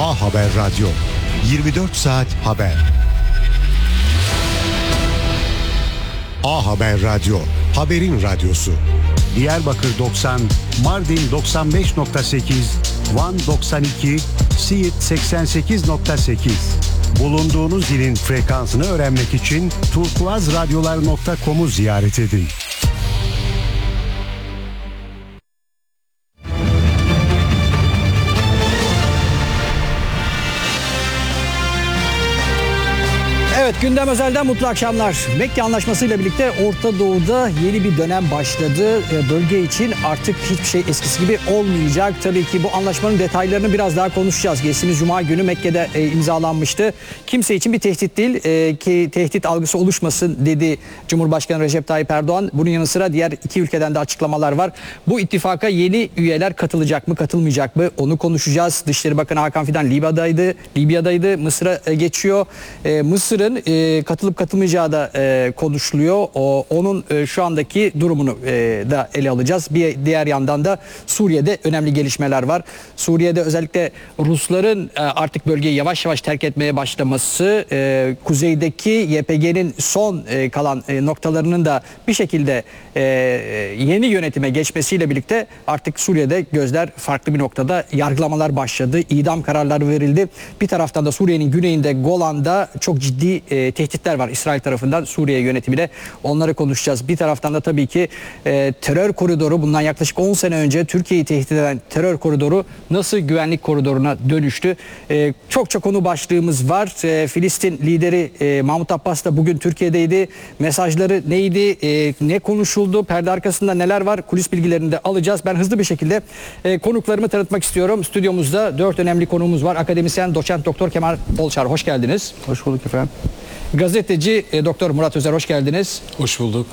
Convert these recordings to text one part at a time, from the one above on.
A Haber Radyo, 24 saat haber. A Haber Radyo, haberin radyosu. Diyarbakır 90, Mardin 95.8, Van 92, Siirt 88.8. Bulunduğunuz ilin frekansını öğrenmek için turkuazradyolar.com'u ziyaret edin. Evet, Gündem Özel'den mutlu akşamlar. Mekke Anlaşması ile birlikte Orta Doğu'da yeni bir dönem başladı. Bölge için artık hiçbir şey eskisi gibi olmayacak. Tabii ki bu anlaşmanın detaylarını biraz daha konuşacağız. Geçtiğimiz Cuma günü Mekke'de imzalanmıştı. Kimse için bir tehdit değil, ki tehdit algısı oluşmasın dedi Cumhurbaşkanı Recep Tayyip Erdoğan. Bunun yanı sıra diğer iki ülkeden de açıklamalar var. Bu ittifaka yeni üyeler katılacak mı, katılmayacak mı? Onu konuşacağız. Dışişleri Bakanı Hakan Fidan Libya'daydı. Mısır'a geçiyor. Mısır'ın katılıp katılmayacağı da konuşuluyor. Onun şu andaki durumunu da ele alacağız. Bir diğer yandan da Suriye'de önemli gelişmeler var. Suriye'de özellikle Rusların artık bölgeyi yavaş yavaş terk etmeye başlaması, kuzeydeki YPG'nin son kalan noktalarının da bir şekilde yeni yönetime geçmesiyle birlikte artık Suriye'de gözler farklı bir noktada. Yargılamalar başladı. İdam kararları verildi. Bir taraftan da Suriye'nin güneyinde Golan'da çok ciddi tehditler var İsrail tarafından Suriye yönetimine. Onları konuşacağız. Bir taraftan da tabii ki terör koridoru, bundan yaklaşık 10 sene önce Türkiye'yi tehdit eden terör koridoru nasıl güvenlik koridoruna dönüştü? Çok konu başlığımız var. Filistin lideri Mahmut Abbas da bugün Türkiye'deydi. Mesajları neydi? Ne konuşuldu? Perde arkasında neler var? Kulis bilgilerini de alacağız. Ben hızlı bir şekilde konuklarımı tanıtmak istiyorum. Stüdyomuzda 4 önemli konuğumuz var. Akademisyen Doçent Doktor Kemal Bolçar, hoş geldiniz. Hoş bulduk efendim. Gazeteci Doktor Murat Özer, hoş geldiniz. Hoş bulduk.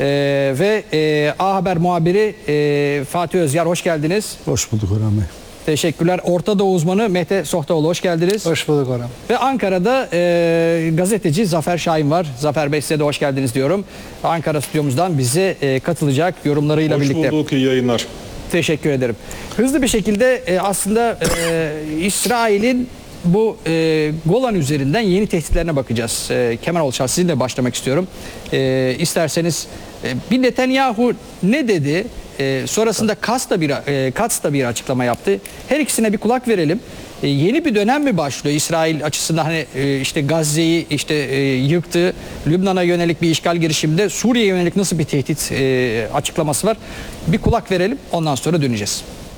Ve A Haber muhabiri Fatih Özyar, hoş geldiniz. Hoş bulduk Orhan Bey. Teşekkürler. Orta Doğu uzmanı Mehmet Sohtaoğlu, hoş geldiniz. Hoş bulduk Orhan. Ve Ankara'da gazeteci Zafer Şahin var. Zafer Bey, size de hoş geldiniz diyorum. Ankara stüdyomuzdan bize katılacak yorumlarıyla birlikte. Hoş bulduk, iyi yayınlar. Teşekkür ederim. Hızlı bir şekilde aslında İsrail'in bu Golan üzerinden yeni tehditlerine bakacağız. Kemal Olçar, sizinle başlamak istiyorum. İsterseniz bir Netanyahu ne dedi? Sonrasında Katz da bir açıklama yaptı. Her ikisine bir kulak verelim. Yeni bir dönem mi başlıyor İsrail açısından, hani işte Gazze'yi yıktı, Lübnan'a yönelik bir işgal girişiminde Suriye'ye yönelik nasıl bir tehdit açıklaması var? Bir kulak verelim, ondan sonra döneceğiz.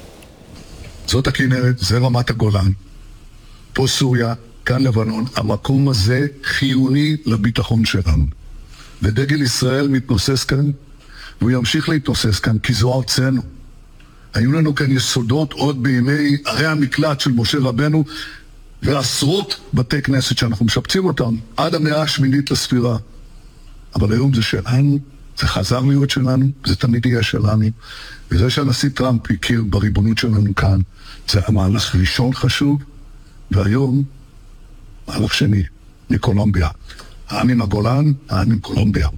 זאת הכנרת, זה רמת הגולן. פה סוריה, כאן לבנון, המקום הזה חיוני לביטחון שלנו. ודגל ישראל מתנוסס כאן, והוא ימשיך להתנוסס כאן, כי זו ארצנו. היו לנו כאן יסודות עוד בימי ערי המקלט של משה רבנו, ועשרות בתי כנסת שאנחנו משפצים אותם עד המאה השמינית לספירה. אבל היום זה שלנו, זה חזר להיות שלנו, זה תמיד יהיה שלנו. וזה שהנשיא טראמפ הכיר בריבונות שלנו כאן, זה המהלך ראשון חשוב, והיום מהלך שני מקולומביה. העם עם הגולן, העם עם קולומביה.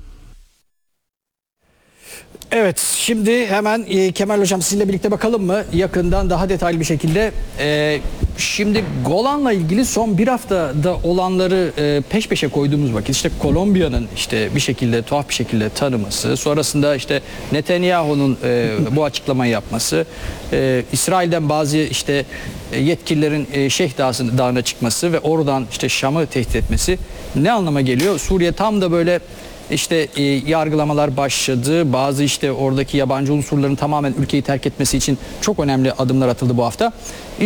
Evet, şimdi hemen Kemal Hocam sizinle birlikte bakalım mı? Yakından daha detaylı bir şekilde. Şimdi Golan'la ilgili son bir haftada olanları peş peşe koyduğumuz vakit işte Kolombiya'nın bir şekilde tuhaf bir şekilde tanıması, sonrasında Netanyahu'nun bu açıklamayı yapması, İsrail'den bazı yetkililerin Şeyh Dağı'na çıkması ve oradan Şam'ı tehdit etmesi ne anlama geliyor? Suriye tam da böyle yargılamalar başladı. Bazı oradaki yabancı unsurların tamamen ülkeyi terk etmesi için çok önemli adımlar atıldı bu hafta.